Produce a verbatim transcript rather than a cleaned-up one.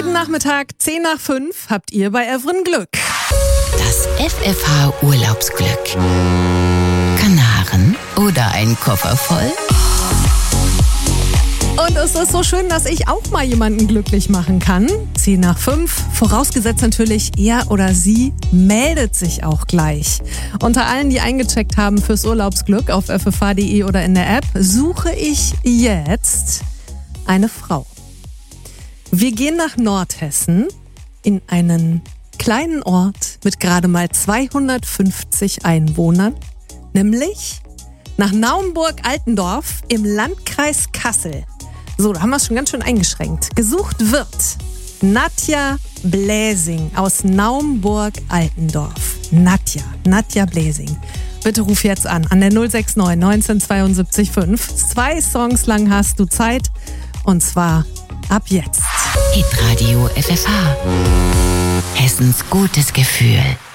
Jeden Nachmittag zehn nach fünf habt ihr bei Evren Glück. Das F F H Urlaubsglück. Kanaren oder ein Koffer voll? Und es ist so schön, dass ich auch mal jemanden glücklich machen kann. zehn nach fünf, vorausgesetzt natürlich, er oder sie meldet sich auch gleich. Unter allen, die eingecheckt haben fürs Urlaubsglück auf f f h punkt d e oder in der App, suche ich jetzt eine Frau. Wir gehen nach Nordhessen in einen kleinen Ort mit gerade mal zweihundertfünfzig Einwohnern, nämlich nach Naumburg-Altendorf im Landkreis Kassel. So, da haben wir es schon ganz schön eingeschränkt. Gesucht wird Nadja Bläsing aus Naumburg-Altendorf. Nadja, Nadja Bläsing. Bitte ruf jetzt an, an der null sechs neun neunzehn zweiundsiebzig fünf. Zwei Songs lang hast du Zeit und zwar ab jetzt. Hitradio F F H. Hessens gutes Gefühl.